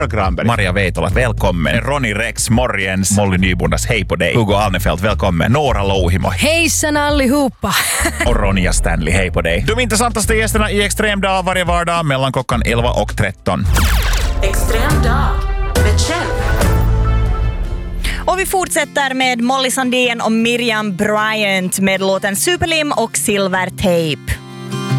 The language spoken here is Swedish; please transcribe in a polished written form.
Granberg. Maria Veitola, välkommen. Ronny Rex, morgens. Molly Nybundas, hej på dig. Hugo Alnefelt, välkommen. Nora Louhimo. Hejsan allihopa! Och Ronja Stanley, hej på dig. De intressantaste gästerna i Extrem dag varje vardag mellan klockan 11 och 13. Extrem dag med Kjell. Och vi fortsätter med Molly Sandén och Miriam Bryant med låten Superlim och Silver Tape.